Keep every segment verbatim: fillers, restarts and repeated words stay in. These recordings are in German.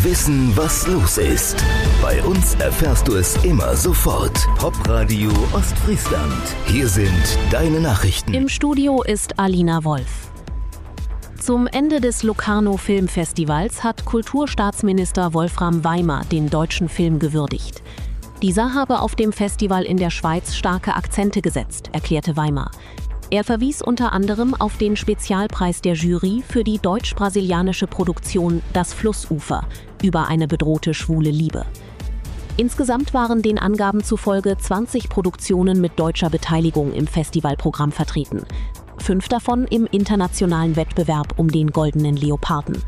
wissen, was los ist. Bei uns erfährst du es immer sofort. Popradio Ostfriesland. Hier sind deine Nachrichten. Im Studio ist Alina Wolf. Zum Ende des Locarno Filmfestivals hat Kulturstaatsminister Wolfram Weimer den deutschen Film gewürdigt. Dieser habe auf dem Festival in der Schweiz starke Akzente gesetzt, erklärte Weimer. Er verwies unter anderem auf den Spezialpreis der Jury für die deutsch-brasilianische Produktion Das Flussufer über eine bedrohte schwule Liebe. Insgesamt waren den Angaben zufolge zwanzig Produktionen mit deutscher Beteiligung im Festivalprogramm vertreten. Fünf davon im internationalen Wettbewerb um den Goldenen Leoparden.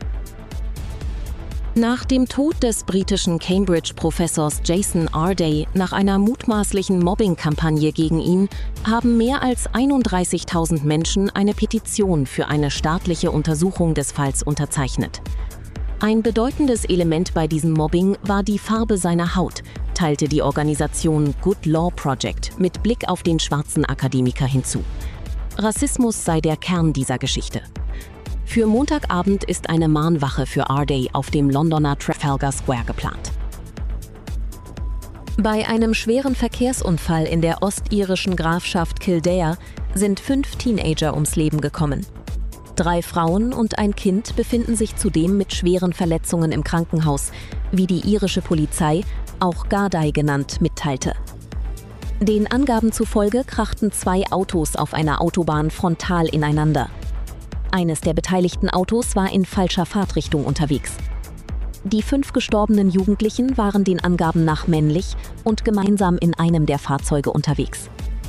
Nach dem Tod des britischen Cambridge-Professors Jason Arday nach einer mutmaßlichen Mobbing-Kampagne gegen ihn haben mehr als einunddreißigtausend Menschen eine Petition für eine staatliche Untersuchung des Falls unterzeichnet. Ein bedeutendes Element bei diesem Mobbing war die Farbe seiner Haut, teilte die Organisation Good Law Project mit Blick auf den schwarzen Akademiker hinzu. Rassismus sei der Kern dieser Geschichte. Für Montagabend ist eine Mahnwache für Arday auf dem Londoner Trafalgar Square geplant. Bei einem schweren Verkehrsunfall in der ostirischen Grafschaft Kildare sind fünf Teenager ums Leben gekommen. Drei Frauen und ein Kind befinden sich zudem mit schweren Verletzungen im Krankenhaus, wie die irische Polizei, auch Gardaí genannt, mitteilte. Den Angaben zufolge krachten zwei Autos auf einer Autobahn frontal ineinander. Eines der beteiligten Autos war in falscher Fahrtrichtung unterwegs. Die fünf gestorbenen Jugendlichen waren den Angaben nach männlich und gemeinsam in einem der Fahrzeuge unterwegs.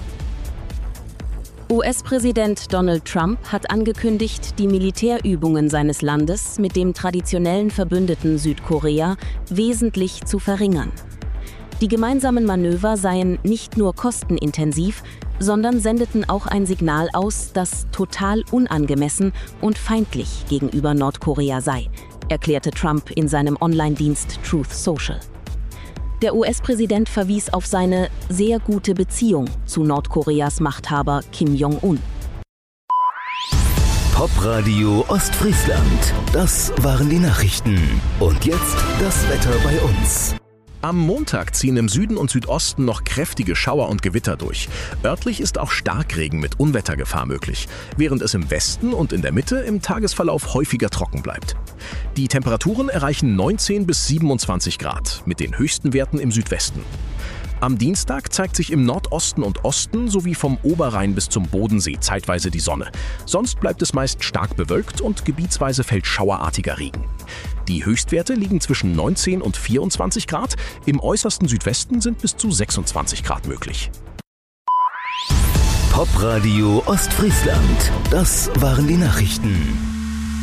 U S-Präsident Donald Trump hat angekündigt, die Militärübungen seines Landes mit dem traditionellen Verbündeten Südkorea wesentlich zu verringern. Die gemeinsamen Manöver seien nicht nur kostenintensiv, sondern sendeten auch ein Signal aus, das total unangemessen und feindlich gegenüber Nordkorea sei, erklärte Trump in seinem Online-Dienst Truth Social. Der U S-Präsident verwies auf seine sehr gute Beziehung zu Nordkoreas Machthaber Kim Jong-un. Popradio Ostfriesland. Das waren die Nachrichten. Und jetzt das Wetter bei uns. Am Montag ziehen im Süden und Südosten noch kräftige Schauer und Gewitter durch. Örtlich ist auch Starkregen mit Unwettergefahr möglich, während es im Westen und in der Mitte im Tagesverlauf häufiger trocken bleibt. Die Temperaturen erreichen neunzehn bis siebenundzwanzig Grad, mit den höchsten Werten im Südwesten. Am Dienstag zeigt sich im Nordosten und Osten sowie vom Oberrhein bis zum Bodensee zeitweise die Sonne. Sonst bleibt es meist stark bewölkt und gebietsweise fällt schauerartiger Regen. Die Höchstwerte liegen zwischen neunzehn und vierundzwanzig Grad, im äußersten Südwesten sind bis zu sechsundzwanzig Grad möglich. Popradio Ostfriesland, das waren die Nachrichten.